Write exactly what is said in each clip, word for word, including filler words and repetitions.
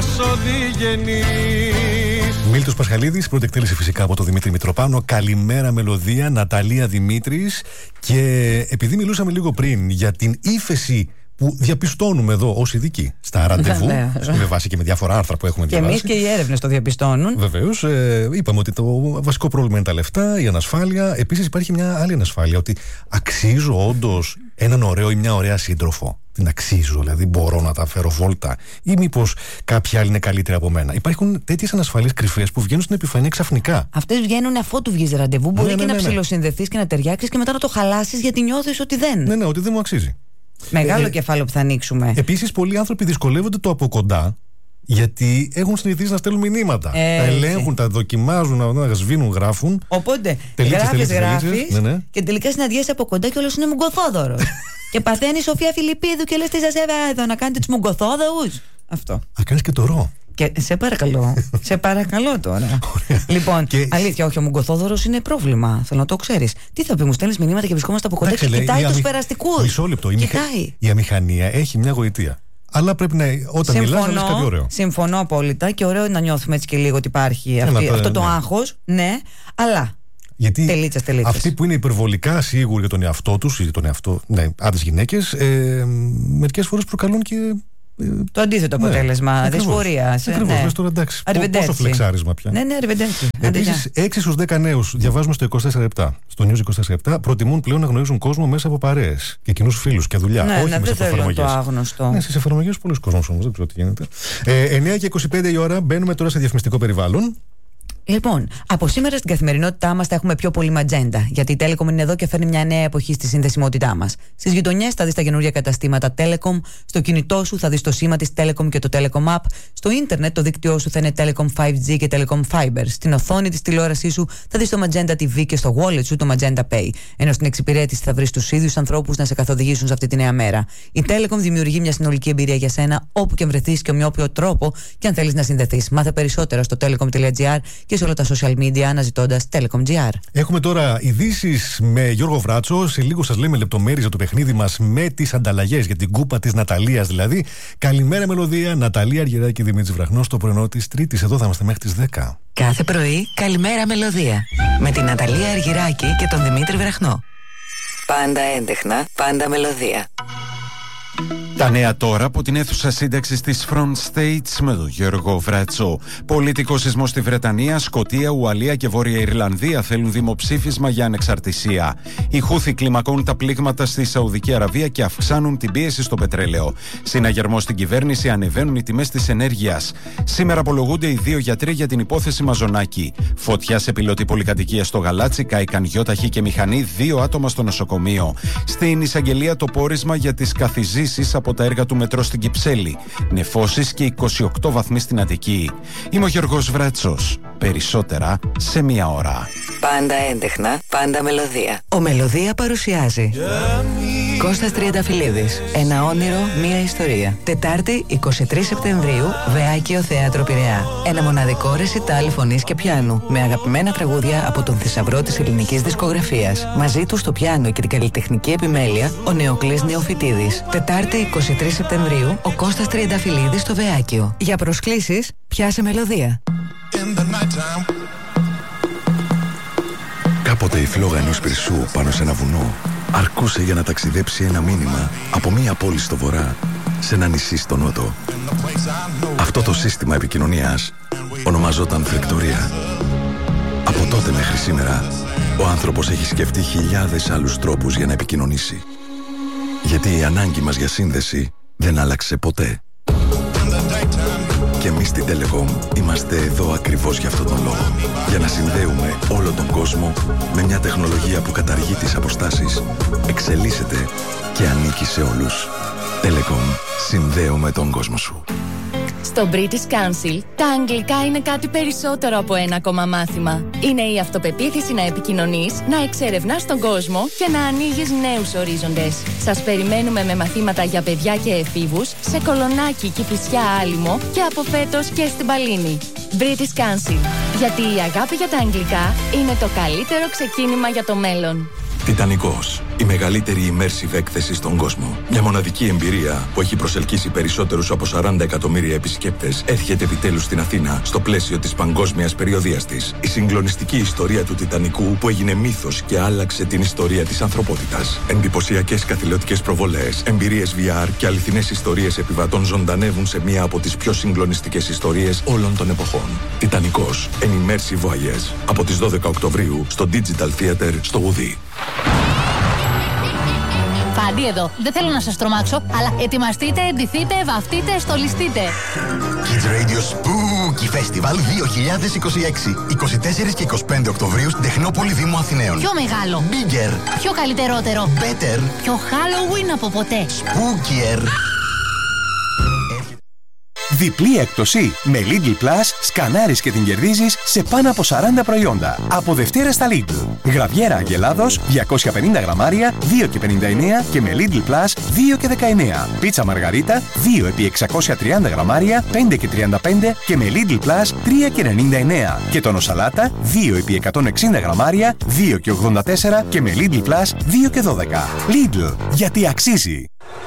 οδηγενείς. Μίλτος Πασχαλίδης, πρώτη εκτέλεση φυσικά από τον Δημήτρη Μητροπάνο. Καλημέρα μελωδία, Ναταλία Δημήτρης. Και επειδή μιλούσαμε λίγο πριν για την ύφεση που διαπιστώνουμε εδώ ως ειδικοί στα ραντεβού, με βάση και με διάφορα άρθρα που έχουμε διαβάσει. Και εμείς και οι έρευνες το διαπιστώνουν. Βεβαίως, ε, είπαμε ότι το βασικό πρόβλημα είναι τα λεφτά, η ανασφάλεια. Επίσης υπάρχει μια άλλη ανασφάλεια, ότι αξίζω όντως έναν ωραίο ή μια ωραία σύντροφο. Την αξίζω, δηλαδή μπορώ να τα φέρω βόλτα, ή μήπως κάποια άλλη είναι καλύτερη από μένα. Υπάρχουν τέτοιες ανασφαλείς κρυφές που βγαίνουν στην επιφάνεια ξαφνικά. Αυτές βγαίνουν αφού του βγεις ραντεβού. Μπορεί ναι, ναι, και ναι, ναι, να ψιλοσυνδεθείς και να ταιριάξεις και μετά να το χαλάσεις γιατί νιώθεις ότι δεν. Ναι, ναι, ότι δεν μου αξίζει. Μεγάλο ε, κεφάλαιο που θα ανοίξουμε. Επίσης, πολλοί άνθρωποι δυσκολεύονται το από κοντά, γιατί έχουν συνηθίσει να στέλνουν μηνύματα. Ε, τα ελέγχουν, τα δοκιμάζουν, να σβήνουν, γράφουν. Οπότε γράφεις, γράφεις ναι, ναι. και τελικά συναντιέσαι από κοντά και όλος είναι μουγκοθόδωρος. Και παθαίνει η Σοφία Φιλιππίδου και λες τι σας έβαλα εδώ να κάνετε τους μουγκοθόδωρους. Αυτό. Α, κάνεις και το ρο. Και σε παρακαλώ, σε παρακαλώ τώρα. Λοιπόν, και... αλήθεια, όχι, ο μουγκοθόδωρος είναι πρόβλημα. Θέλω να το ξέρεις. Τι θα πει, μου στέλνεις μηνύματα και βρισκόμαστε από κοντά και κοιτάει τους περαστικούς. Μισό λεπτό. Η, μηχα... η αμηχανία έχει μια γοητεία. Αλλά πρέπει να, όταν μιλάς, να λες κάτι ωραίο. Συμφωνώ απόλυτα και ωραίο να νιώθουμε έτσι και λίγο ότι υπάρχει αυτή, Ένα, αυτό ναι. το άγχος. Ναι, αλλά. Γιατί τελίτσες, τελίτσες. αυτοί που είναι υπερβολικά σίγουροι για τον εαυτό τους ή τον εαυτό, ναι, άντρες γυναίκες, ε, μερικές φορές προκαλούν και. Το αντίθετο αποτέλεσμα, ναι, δυσφορία. Ακριβώς, ναι. Λες τώρα εντάξει. Πόσο φλεξάρισμα πια. Ναι, ναι, αριβεντέτσι. Επίσης, έξι στους δέκα νέους, διαβάζουμε στο είκοσι τέσσερα επτά, στο News είκοσι τέσσερα επτά, προτιμούν πλέον να γνωρίζουν κόσμο μέσα από παρέες και κοινούς φίλους και δουλειά. Ναι, όχι ναι, μέσα δεν από εφαρμογές. Το άγνωστο. Ναι, στις εφαρμογές πολλοί κόσμος όμως, δεν ξέρω τι γίνεται. Ε, εννιά και είκοσι πέντε η ώρα, μπαίνουμε τώρα σε διαφημιστικό περιβάλλον. Λοιπόν, από σήμερα στην καθημερινότητά μας θα έχουμε πιο πολύ ματζέντα. Γιατί η Telecom είναι εδώ και φέρνει μια νέα εποχή στη συνδεσιμότητά μας. Στις γειτονιές θα δεις τα καινούργια καταστήματα Telecom. Στο κινητό σου θα δεις το σήμα της Telecom και το Telecom App. Στο ίντερνετ το δίκτυό σου θα είναι Telecom φάιβ τζι και Telecom Fiber. Στην οθόνη της τηλεόρασής σου θα δεις το Magenta τι βι και στο wallet σου το Magenta Pay. Ενώ στην εξυπηρέτηση θα βρεις τους ίδιους ανθρώπους να σε καθοδηγήσουν σε αυτή τη νέα μέρα. Η Telecom δημιουργεί μια συνολική εμπειρία για σένα όπου και βρεθείς και με όποιο τρόπο και αν θέλεις να συνδεθείς. Μάθε περισσότερα στο telecom τελεία gr και σε όλα τα social media αναζητώντας Telecom τζι αρ. Έχουμε τώρα ειδήσεις με Γιώργο Βράτσο. Σε λίγο σας λέμε λεπτομέρειες για το παιχνίδι μας με τις ανταλλαγές για την κούπα της Ναταλίας δηλαδή. Καλημέρα μελωδία, Ναταλία Αργυράκη και Δημήτρης Βραχνός στο πρωινό της Τρίτης. Εδώ θα είμαστε μέχρι τις δέκα. Κάθε πρωί, καλημέρα μελωδία. Με την Ναταλία Αργυράκη και τον Δημήτρη Βραχνό. Πάντα έντεχνα, πάντα μελωδία. Τα νέα τώρα από την αίθουσα σύνταξης της Front States με τον Γιώργο Βράτσο. Πολιτικό σεισμό στη Βρετανία, Σκωτία, Ουαλία και Βόρεια Ιρλανδία θέλουν δημοψήφισμα για ανεξαρτησία. Οι Χούθι κλιμακώνουν τα πλήγματα στη Σαουδική Αραβία και αυξάνουν την πίεση στο πετρέλαιο. Συναγερμό στην κυβέρνηση, ανεβαίνουν οι τιμές της ενέργειας. Σήμερα απολογούνται οι δύο γιατροί για την υπόθεση Μαζονάκη. Φωτιά σε πιλωτή πολυκατοικία στο Γαλάτσι, κάηκαν γιόταχη και μηχανή, δύο άτομα στο νοσοκομείο. Στην εισαγγελία το πόρισμα για τις καθιζήσεις από τα έργα του μετρό στην Κυψέλη. Νεφώσεις και είκοσι οκτώ βαθμοί στην Αττική. Είμαι ο Γιώργος Βράτσος. Περισσότερα σε μία ώρα. Πάντα έντεχνα, πάντα μελωδία. Ο Μελωδία παρουσιάζει Κώστας Τριανταφυλλίδης. Ένα όνειρο, μία ιστορία. Τετάρτη εικοστή τρίτη Σεπτεμβρίου, Βεάκιο Θέατρο Πειραιά. Ένα μοναδικό ρεσιτάλ φωνής και πιάνου. Με αγαπημένα τραγούδια από τον θησαυρό της ελληνικής δισκογραφίας. Μαζί του στο πιάνο και την καλλιτεχνική επιμέλεια, ο Νεοκλής Νεοφυτίδης. Τετάρτη εικοστή τρίτη Σεπτεμβρίου, ο Κώστας Τριανταφυλλίδης στο Βεάκιο. Για προσκλήσεις, πιάσε μελωδία. Κάποτε η φλόγα ενός πυρσού πάνω σε ένα βουνό αρκούσε για να ταξιδέψει ένα μήνυμα από μία πόλη στο βορρά σε ένα νησί στο νότο. Αυτό το σύστημα επικοινωνίας ονομαζόταν φρεκτορία. Από τότε μέχρι σήμερα, ο άνθρωπος έχει σκεφτεί χιλιάδες άλλους τρόπους για να επικοινωνήσει. Γιατί η ανάγκη μας για σύνδεση δεν άλλαξε ποτέ. Και εμείς στην Telecom είμαστε εδώ ακριβώς για αυτόν τον λόγο. Για να συνδέουμε όλο τον κόσμο με μια τεχνολογία που καταργεί τις αποστάσεις, εξελίσσεται και ανήκει σε όλους. Telecom, συνδέουμε τον κόσμο σου. Στο British Council, τα αγγλικά είναι κάτι περισσότερο από ένα ακόμα μάθημα. Είναι η αυτοπεποίθηση να επικοινωνείς, να εξερευνάς τον κόσμο και να ανοίγεις νέους ορίζοντες. Σας περιμένουμε με μαθήματα για παιδιά και εφήβους σε Κολονάκι, Κηφισιά, Άλυμο και από φέτος και στην Παλίνη. British Council. Γιατί η αγάπη για τα αγγλικά είναι το καλύτερο ξεκίνημα για το μέλλον. Τιτανικός. Η μεγαλύτερη immersive έκθεση στον κόσμο. Μια μοναδική εμπειρία που έχει προσελκύσει περισσότερους από σαράντα εκατομμύρια επισκέπτες έρχεται επιτέλους στην Αθήνα στο πλαίσιο της παγκόσμιας περιοδείας της. Η συγκλονιστική ιστορία του Τιτανικού που έγινε μύθος και άλλαξε την ιστορία της ανθρωπότητας. Εντυπωσιακές καθηλωτικές προβολές, εμπειρίες βι αρ και αληθινές ιστορίες επιβατών ζωντανεύουν σε μία από τις πιο συγκλονιστικές ιστορίες όλων των εποχών. Τιτανικός. An immersive voyage. Από τις δώδεκα Οκτωβρίου στο Digital Theater στο Ουδί. Φάντι εδώ. Δεν θέλω να σας τρομάξω, αλλά ετοιμαστείτε, εντυθείτε, βαφτείτε, στολιστείτε. Kids Radio Spooky Festival δύο χιλιάδες είκοσι έξι. είκοσι τέσσερις και είκοσι πέντε Οκτωβρίου στην Τεχνόπολη Δήμου Αθηναίων. Πιο μεγάλο. Bigger. Πιο καλύτερότερο. Better. Πιο Halloween από ποτέ. Spookier. Διπλή έκπτωση. Με Lidl Plus σκανάρεις και την κερδίζεις σε πάνω από σαράντα προϊόντα. Από Δευτέρα στα Lidl. Γραβιέρα Αγελάδος διακόσια πενήντα γραμμάρια δύο και πενήντα εννέα και με Lidl Plus δύο και δεκαεννέα. Πίτσα Μαργαρίτα δύο επί εξακόσια τριάντα γραμμάρια πέντε και τριάντα πέντε και με Lidl Plus τρία και ενενήντα εννέα. Και τόνο σαλάτα δύο επί εκατόν εξήντα γραμμάρια δύο και ογδόντα τέσσερα και με Lidl Plus δύο και δώδεκα. Lidl, γιατί αξίζει.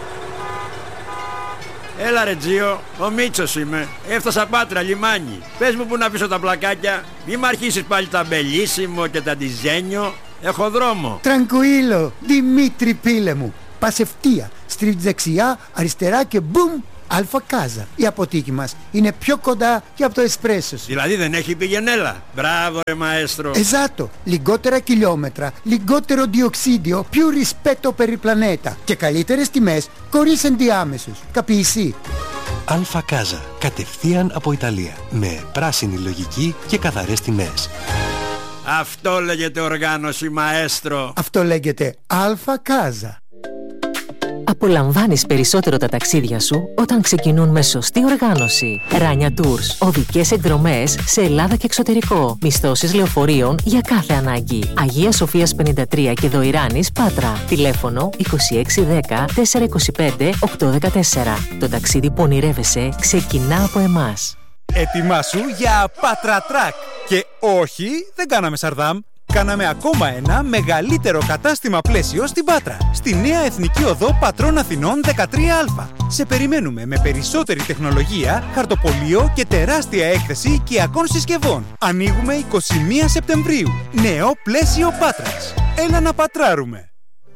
Έλα ρε Τζίο, ο Μίτσος είμαι. Έφτασα Πάτρα, λιμάνι. Πες μου που να πίσω τα πλακάκια. Μη μ' αρχίσεις πάλι τα μπελίσιμο και τα ντιζένιο. Έχω δρόμο. Τραγκουίλο, Δημήτρη πίλε μου. Πας ευθεία, στρίβεις δεξιά, αριστερά και μπουμ, Αλφα Κάζα. Η αποθήκη μας είναι πιο κοντά και από το εσπρέσο σου. Δηλαδή δεν έχει πηγενέλα. Μπράβο ρε μαέστρο. Εζάτο, λιγότερα χιλιόμετρα, λιγότερο διοξίδιο, più rispetto per il pianeta και καλύτερες τιμές χωρίς ενδιάμεσους. Καπιεισί. Αλφα Κάζα, κατευθείαν από Ιταλία, με πράσινη λογική και καθαρές τιμές. Αυτό λέγεται οργάνωση μαέστρο. Αυτό λέγεται Αλφα Κάζα. Απολαμβάνεις περισσότερο τα ταξίδια σου όταν ξεκινούν με σωστή οργάνωση. Ράνια Tours. Οδικές εκδρομές σε Ελλάδα και εξωτερικό. Μισθώσεις λεωφορείων για κάθε ανάγκη. Αγία Σοφίας πενήντα τρία και Δοϊράνης Πάτρα. Τηλέφωνο είκοσι έξι δέκα τετρακόσια είκοσι πέντε οκτακόσια δεκατέσσερα. Το ταξίδι που ονειρεύεσαι ξεκινά από εμάς. Ετοιμάσου για Πάτρα Τρακ. Και όχι, δεν κάναμε Σαρδάμ. Κάναμε ακόμα ένα μεγαλύτερο κατάστημα πλαίσιο στην Πάτρα, στη νέα Εθνική Οδό Πατρών Αθηνών δεκατρία Α. Σε περιμένουμε με περισσότερη τεχνολογία, χαρτοπολείο και τεράστια έκθεση οικιακών συσκευών. Ανοίγουμε είκοσι μία Σεπτεμβρίου. Νέο πλαίσιο Πάτρας. Έλα να πατράρουμε.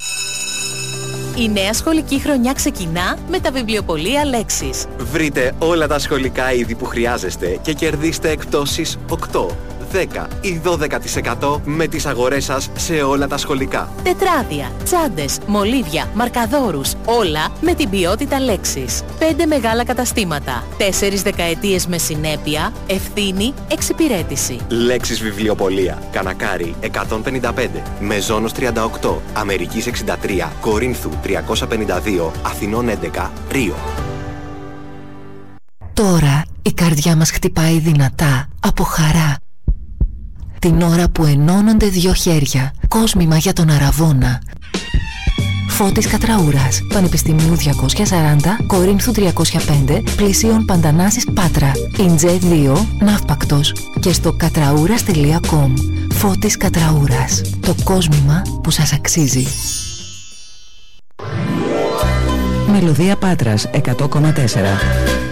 Η νέα σχολική χρονιά ξεκινά με τα βιβλιοπωλεία Λέξης. Βρείτε όλα τα σχολικά είδη που χρειάζεστε και κερδίστε εκπτώσεις οκτώ, δέκα ή δώδεκα τοις εκατό με τις αγορές σας σε όλα τα σχολικά. Τετράδια, τσάντες, μολύβια, μαρκαδόρους, όλα με την ποιότητα Λέξης. Πέντε μεγάλα καταστήματα, τέσσερις δεκαετίες με συνέπεια, ευθύνη, εξυπηρέτηση. Λέξης βιβλιοπωλεία, Κανακάρι εκατόν πενήντα πέντε, Μεζόνος τριάντα οκτώ, Αμερικής εξήντα τρία, Κορίνθου τριακόσια πενήντα δύο, Αθηνών έντεκα, Ρίο. Τώρα η καρδιά μας χτυπάει δυνατά από χαρά. Την ώρα που ενώνονται δύο χέρια. Κόσμημα για τον Αραβώνα. Φώτης Κατραούρας, Πανεπιστημίου διακόσια σαράντα, Κορίνθου τριακόσια πέντε, Πλησίων Παντανάσης Πάτρα. Ιντζέ δύο, Ναύπακτος. Και στο κατραούρας τελεία κομ. Φώτης Κατραούρας. Το κόσμημα που σας αξίζει. Μελωδία Πάτρας εκατό κόμμα τέσσερα.